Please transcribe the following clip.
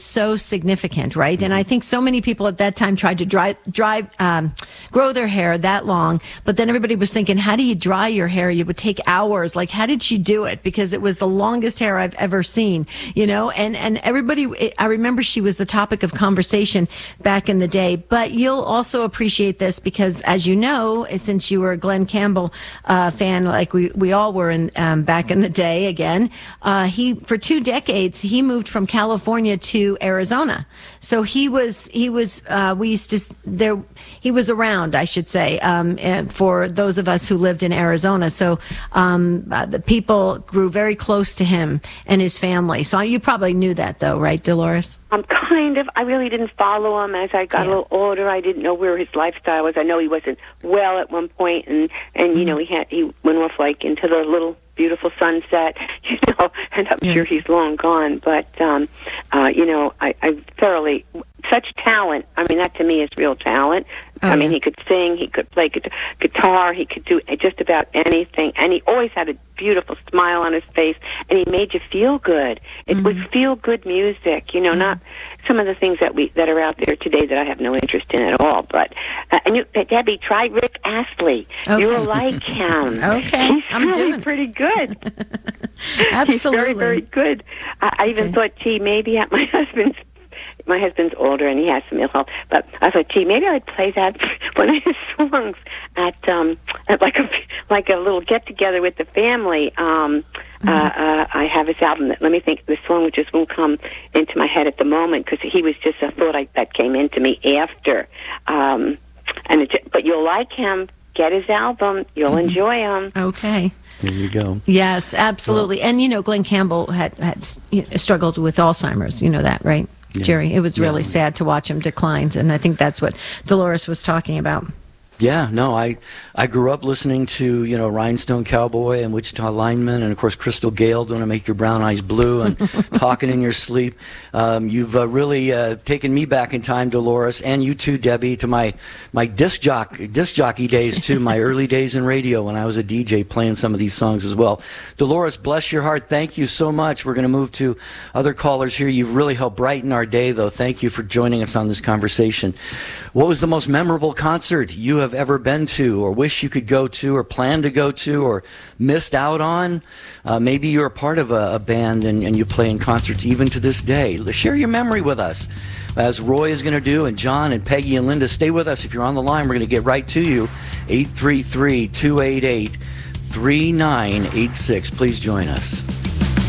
so significant, right? And I think so many people at that time tried to grow their hair that long, but then everybody was thinking, how do you dry your hair? It would take hours. Like, how did she do it? Because it was the longest hair I've ever seen, and everybody, I remember she was the topic of conversation back in the day. But you'll also appreciate this because, as you know, since you were a Glen Campbell fan, like we all were back in the day again, for 2 decades, he moved from California to Arizona. So he was around, I should say, for those of us who lived in Arizona. So the people grew very close to him and his family. So you probably knew that, though, right, Dolores? Kind of. I really didn't follow him as I got a little older. I didn't know where his lifestyle was. I know he wasn't well at one point, and he went off like into the little beautiful sunset, and I'm sure he's long gone. But I thoroughly, such talent. I mean, that to me is real talent. I mean, he could sing, he could play guitar, he could do just about anything, and he always had a beautiful smile on his face, and he made you feel good. It was feel-good music, not some of the things that are out there today that I have no interest in at all. But Debbie, try Rick Astley. Okay. You'll like him. Okay, he's really pretty good. Absolutely, he's very, very good. I even thought, maybe at my husband's older and he has some ill health, but I thought, maybe I'd play that one of his songs at like a little get together with the family. I have his album. Let me think. The song just won't come into my head at the moment because he was just a thought that came into me after. But you'll like him. Get his album. You'll enjoy him. Okay. There you go. Yes, absolutely. Well, and Glen Campbell had struggled with Alzheimer's. You know that, right? Yeah. Jerry, it was really sad to watch him decline, and I think that's what Dolores was talking about. Yeah, no, I grew up listening to, Rhinestone Cowboy and Wichita Lineman, and of course Crystal Gale, Don't I Make Your Brown Eyes Blue, and Talking in Your Sleep. You've really taken me back in time, Dolores, and you too, Debbie, to my disc jockey days too, my early days in radio when I was a DJ playing some of these songs as well. Dolores, bless your heart. Thank you so much. We're going to move to other callers here. You've really helped brighten our day, though. Thank you for joining us on this conversation. What was the most memorable concert you have ever been to, or wish you could go to, or plan to go to, or missed out on? Maybe you're a part of a band and you play in concerts even to this day. Share your memory with us, as Roy is going to do, and John and Peggy and Linda. Stay with us. If you're on the line, we're going to get right to you. 833-288-3986. Please join us.